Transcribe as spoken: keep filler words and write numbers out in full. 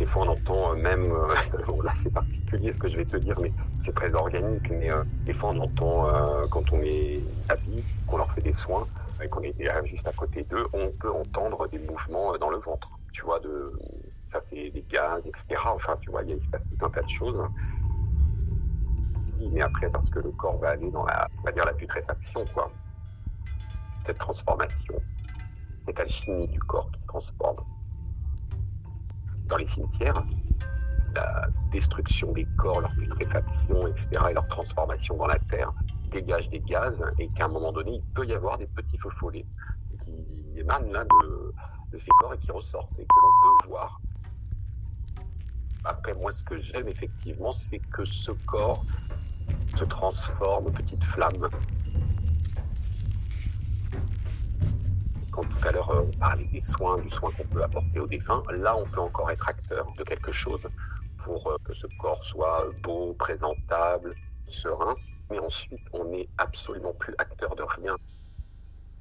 des fois on entend euh, même, euh, bon, là c'est particulier ce que je vais te dire, mais c'est très organique, mais euh, des fois on entend euh, quand on les habille, qu'on leur fait des soins, et qu'on est juste à côté d'eux, on peut entendre des mouvements dans le ventre, tu vois, de, ça c'est des gaz, et cetera. Enfin, tu vois, il se passe tout un tas de choses. Mais après, parce que le corps va aller dans la, on va dire la putréfaction, quoi. Cette transformation, cette alchimie du corps qui se transforme. Dans les cimetières, la destruction des corps, leur putréfaction, et cetera, et leur transformation dans la terre, dégage des gaz, et qu'à un moment donné, il peut y avoir des petits feux follets qui émanent là de, de ces corps et qui ressortent, et que l'on peut voir. Après, moi, ce que j'aime effectivement, c'est que ce corps se transforme en petite flamme. Quand tout à l'heure on parlait des soins, du soin qu'on peut apporter aux défunts, là on peut encore être acteur de quelque chose pour que ce corps soit beau, présentable, serein. Mais ensuite on n'est absolument plus acteur de rien.